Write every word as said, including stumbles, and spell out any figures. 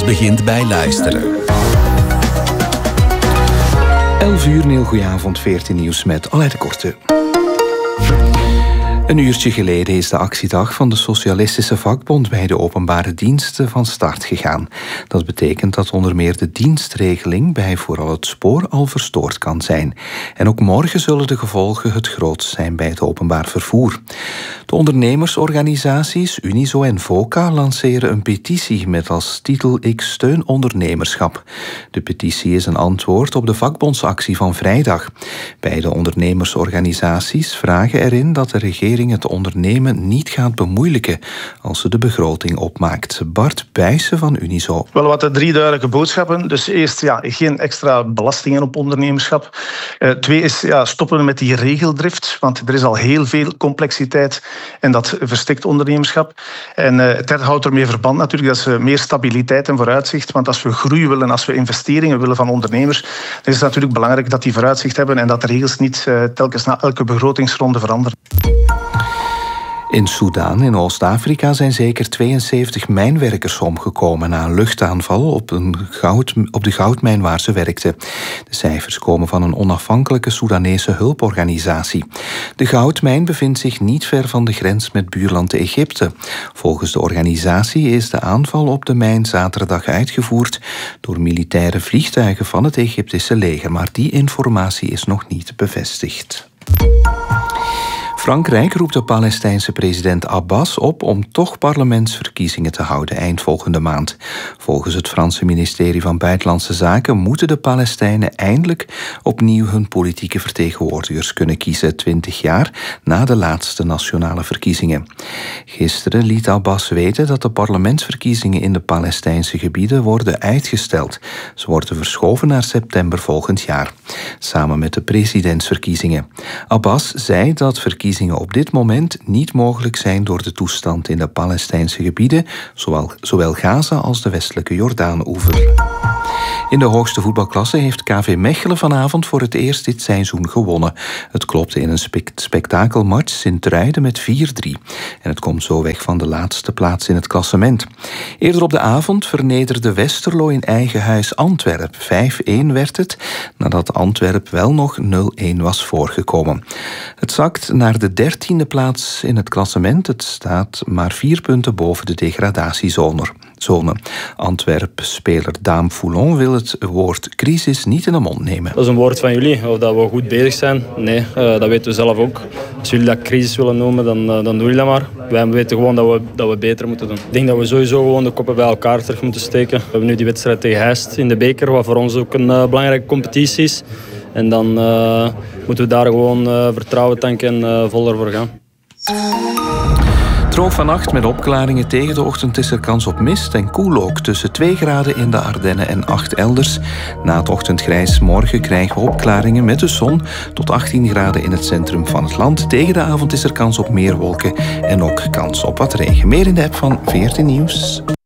begint bij luisteren. elf uur, een heel goeie avond, veertien nieuws met Aleid de Korte. Een uurtje geleden is de actiedag van de Socialistische Vakbond bij de openbare diensten van start gegaan. Dat betekent dat onder meer de dienstregeling bij vooral het spoor al verstoord kan zijn. En ook morgen zullen de gevolgen het grootst zijn bij het openbaar vervoer. De ondernemersorganisaties Unizo en VOCA lanceren een petitie met als titel Ik steun ondernemerschap. De petitie is een antwoord op de vakbondsactie van vrijdag. Beide ondernemersorganisaties vragen erin dat de regering het ondernemen niet gaat bemoeilijken als ze de begroting opmaakt. Bart Buijsen van Unizo. Wel wat de drie duidelijke boodschappen. Dus eerst ja, geen extra belastingen op ondernemerschap. Uh, twee is ja, stoppen met die regeldrift, want er is al heel veel complexiteit en dat verstikt ondernemerschap. En uh, het derde houdt ermee verband natuurlijk, dat is meer stabiliteit en vooruitzicht. Want als we groei willen, als we investeringen willen van ondernemers, dan is het natuurlijk belangrijk dat die vooruitzicht hebben en dat de regels niet uh, telkens na elke begrotingsronde veranderen. In Soedan, in Oost-Afrika, zijn zeker tweeënzeventig mijnwerkers omgekomen na een luchtaanval op, een goud, op de goudmijn waar ze werkten. De cijfers komen van een onafhankelijke Soedanese hulporganisatie. De goudmijn bevindt zich niet ver van de grens met buurland Egypte. Volgens de organisatie is de aanval op de mijn zaterdag uitgevoerd door militaire vliegtuigen van het Egyptische leger, maar die informatie is nog niet bevestigd. Frankrijk roept de Palestijnse president Abbas op om toch parlementsverkiezingen te houden eind volgende maand. Volgens het Franse ministerie van Buitenlandse Zaken moeten de Palestijnen eindelijk opnieuw hun politieke vertegenwoordigers kunnen kiezen, twintig jaar na de laatste nationale verkiezingen. Gisteren liet Abbas weten dat de parlementsverkiezingen in de Palestijnse gebieden worden uitgesteld. Ze worden verschoven naar september volgend jaar, samen met de presidentsverkiezingen. Abbas zei dat verkiezingen op dit moment niet mogelijk zijn door de toestand in de Palestijnse gebieden, zowel, zowel Gaza als de westelijke Jordaan-oever. In de hoogste voetbalklasse heeft K V Mechelen vanavond voor het eerst dit seizoen gewonnen. Het klopte in een spe- spektakelmatch Sint-Truiden met vier drie. En het komt zo weg van de laatste plaats in het klassement. Eerder op de avond vernederde Westerlo in eigen huis Antwerp. vijf een werd het, nadat Antwerp wel nog nul een was voorgekomen. Het zakt naar de dertiende plaats in het klassement. Het staat maar vier punten boven de degradatiezone. Zone. Antwerp-speler Daan Foulon wil het woord crisis niet in de mond nemen. Dat is een woord van jullie. Of dat we goed bezig zijn, nee, uh, dat weten we zelf ook. Als jullie dat crisis willen noemen, dan, uh, dan doen jullie dat maar. Wij weten gewoon dat we, dat we beter moeten doen. Ik denk dat we sowieso gewoon de koppen bij elkaar terug moeten steken. We hebben nu die wedstrijd tegen Heist in de beker, wat voor ons ook een uh, belangrijke competitie is. En dan uh, moeten we daar gewoon uh, vertrouwen tanken en uh, vol ervoor gaan. Droog vannacht met opklaringen. Tegen de ochtend is er kans op mist en koel ook. Tussen twee graden in de Ardennen en acht elders. Na het ochtendgrijs morgen krijgen we opklaringen met de zon tot achttien graden in het centrum van het land. Tegen de avond is er kans op meer wolken en ook kans op wat regen. Meer in de app van veertien Nieuws.